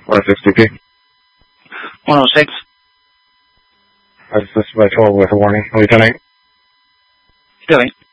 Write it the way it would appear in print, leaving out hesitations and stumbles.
460p. 106. This is by 12 with a warning. Are we 10-8? Still 8.